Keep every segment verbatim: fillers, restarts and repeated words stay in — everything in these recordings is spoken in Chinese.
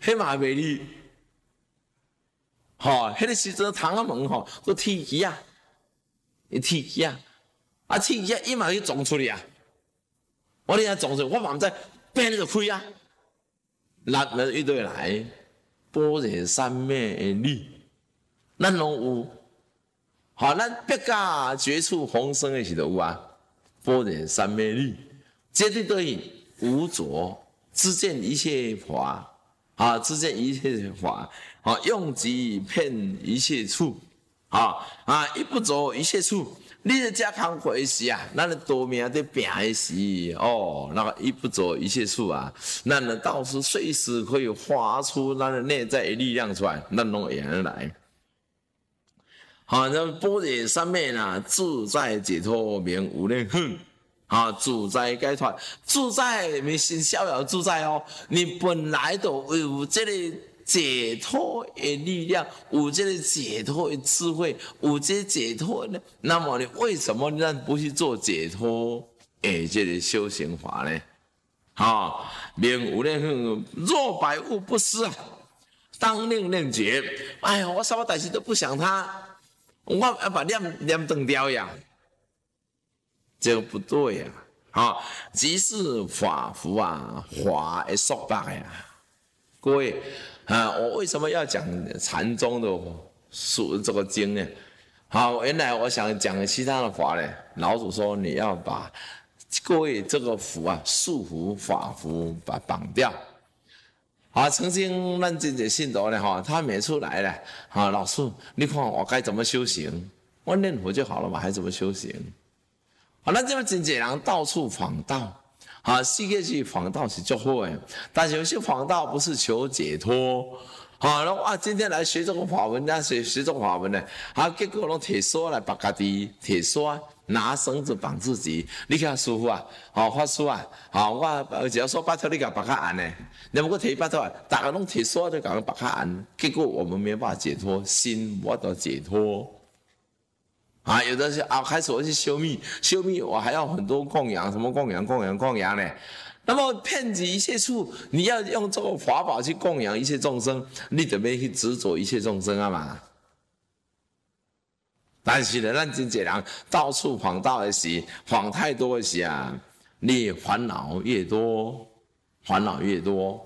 迄嘛袂哩。吼、哦，迄个时阵窗仔门吼，佮铁机啊，伊铁机啊，啊铁机啊，伊嘛去撞出去啊。我哋啊撞出，我嘛毋知，变就开啊。六门一对来，般若三昧的理，咱拢有。好，咱别家绝处逢生的时候有啊，般若三昧理，绝对对无着，知见一切法，啊，知见一切法，啊，用即遍一切处，啊啊，一不着一切处。你的家康回时啊，咱的多命在拼的时哦，那个一不着一切处啊，咱的道士随时可以发出咱的内在的力量出来，咱拢会安来。好，那般若三昧呢，自在解脱名无量恨。啊，自在解脱，自在咪是逍遥自在哦。你本来就有这个解脱的力量，有这个解脱的智慧，有这个解脱呢，那么你为什么咱不去做解脱的这个修行法呢？啊，名无量恨，若百物不思啊，当令令觉。哎呀，我什么代志都不想他，我要把念念断掉呀。这个不对呀、啊！啊，即是法服啊，法的束缚呀。各位啊，我为什么要讲禅宗的书这个经呢？好，原来我想讲其他的法呢。老祖说你要把各位这个符啊，束缚法符把绑掉。啊，曾经咱这些信徒呢，哈，他每次来了，啊，老师，你看我该怎么修行？我念佛就好了嘛，还怎么修行？啊，咱这边真侪人到处访道，啊，世界去访道是足好诶，但是有些访道不是求解脱，啊，然后啊，今天来学这个法文，那学学这个法文呢，啊，结果拢铁锁来绑家己，铁锁拿绳子绑自己。你看师傅啊，啊，法师啊，啊，我只要说拜托你甲绑较硬呢，你如果提拜托，大家拢铁锁就甲绑较硬，结果我们没办法解脱，心无法解脱。啊，有的是啊，开始我去修密，修密我还要很多供养，什么供养、供养、供养呢？那么遍及一切处，你要用这个法宝去供养一切众生，你准备去执着一切众生啊嘛？但是呢，咱真侪人到处访道的时，访太多的时啊，你烦恼越多，烦恼越多。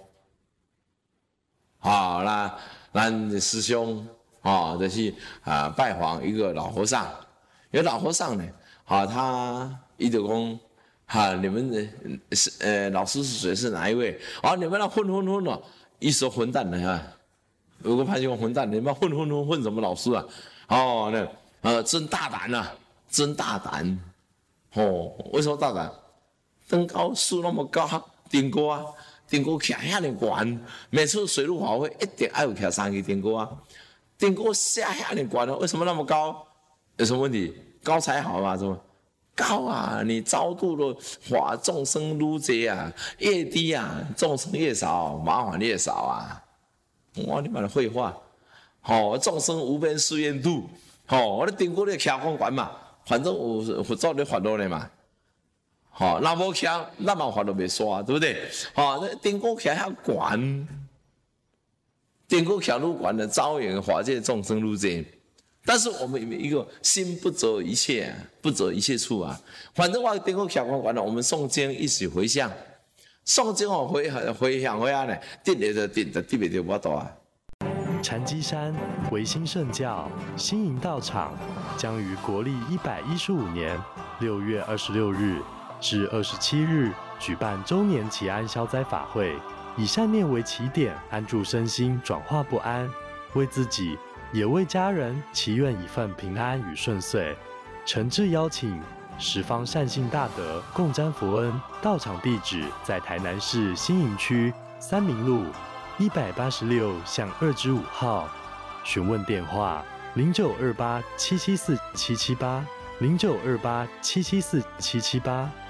好啦，咱师兄啊，就是啊拜访一个老和尚。有老和尚呢，啊，他一直讲，哈，你们的是呃老师是谁？是哪一位？啊，你们那混混混了，一说混蛋的哈，有个潘兄混蛋，你们混混混混什么老师啊？哦，那呃真大胆啊，真大胆！哦，为什么大胆？登高树那么高，顶高啊，顶高徛遐尼悬，每次水陆法会一定要有徛三个顶高啊，顶高下遐尼悬了，为什么那么高？有什么问题？高才好嘛，是吧？高啊，你超度的法众生愈多啊，越低啊，众生越少，麻烦越少啊。哇，你把它绘画，好、哦，众生无边誓愿度，好、哦，我咧顶过咧徛公馆嘛，反正有有照咧烦恼咧嘛。好、哦，那无徛，那嘛烦恼袂煞，对不对？好、哦，顶过徛遐悬，顶过徛愈悬的招引法界众生愈多。但是我们一个心不着一切、啊，不着一切处啊。反正我顶过徛公馆了，我们诵经一起回向，诵经哦回回向回啊呢，得来就得，得不得我多啊。 禅机山维新圣教新营道场将于国历一百一十五年六月二十六日至二十七日举办周年祈安消灾法会，以善念为起点，安住身心，转化不安，为自己也为家人祈愿一份平安与顺遂，诚挚邀请十方善信大德共沾佛恩。道场地址在台南市新营区三民路一百八十六巷二之五号。询问电话：零九二八七七四七七八零九二八七七四七七八。